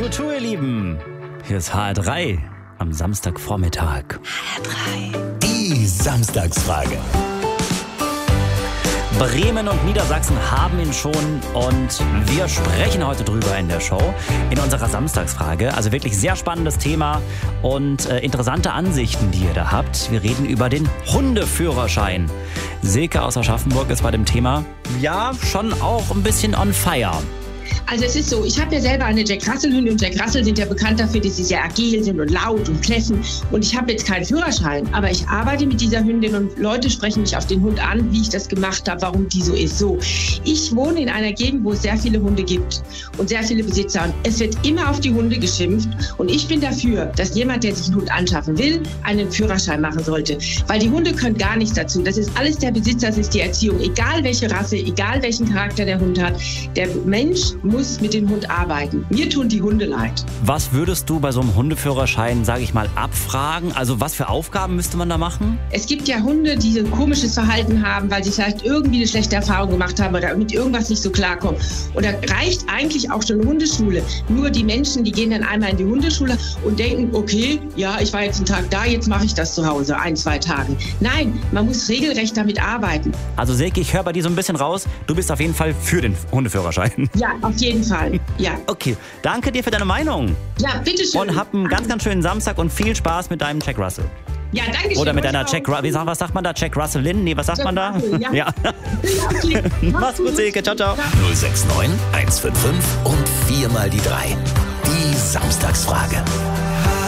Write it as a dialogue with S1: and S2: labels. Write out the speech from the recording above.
S1: Korrektur, ihr Lieben. Hier ist HR3 am Samstagvormittag.
S2: HR3.
S3: Die Samstagsfrage.
S1: Bremen und Niedersachsen haben ihn schon und wir sprechen heute drüber in der Show, in unserer Samstagsfrage. Also wirklich sehr spannendes Thema und interessante Ansichten, die ihr da habt. Wir reden über den Hundeführerschein. Silke aus Aschaffenburg ist bei dem Thema, ja, schon auch ein bisschen on fire.
S2: Also es ist so, ich habe ja selber eine Jack Russell Hündin und Jack Russell sind ja bekannt dafür, dass sie sehr agil sind und laut und kläffen. Und ich habe jetzt keinen Führerschein, aber ich arbeite mit dieser Hündin und Leute sprechen mich auf den Hund an, wie ich das gemacht habe, warum die so ist. So, ich wohne in einer Gegend, wo es sehr viele Hunde gibt und sehr viele Besitzer. Und es wird immer auf die Hunde geschimpft. Und ich bin dafür, dass jemand, der sich einen Hund anschaffen will, einen Führerschein machen sollte. Weil die Hunde können gar nichts dazu. Das ist alles der Besitzer, das ist die Erziehung. Egal welche Rasse, egal welchen Charakter der Hund hat. Der Mensch muss mit dem Hund arbeiten. Mir tun die Hunde leid.
S1: Was würdest du bei so einem Hundeführerschein, sage ich mal, abfragen? Also was für Aufgaben müsste man da machen?
S2: Es gibt ja Hunde, die ein komisches Verhalten haben, weil sie vielleicht irgendwie eine schlechte Erfahrung gemacht haben oder mit irgendwas nicht so klarkommen. Und da reicht eigentlich auch schon eine Hundeschule. Nur die Menschen, die gehen dann einmal in die Hundeschule und denken, okay, ja, ich war jetzt einen Tag da, jetzt mache ich das zu Hause, 1-2 Tage. Nein, man muss regelrecht damit arbeiten.
S1: Also Silke, ich höre bei dir so ein bisschen raus, du bist auf jeden Fall für den Hundeführerschein.
S2: Ja, auf jeden Fall, ja.
S1: Okay, danke dir für deine Meinung.
S2: Ja, bitteschön.
S1: Und hab einen ganz, ganz schönen Samstag und viel Spaß mit deinem Jack Russell.
S2: Ja, danke schön.
S1: Oder mit deiner Jack Russell. Was sagt man da? Jack Russellin? Nee, was sagt man da?
S2: Russell, ja.
S1: Ja.
S2: Okay.
S1: Mach's gut, Silke. Ciao, ciao.
S3: 069 155 und 4 mal die 3. Die Samstagsfrage.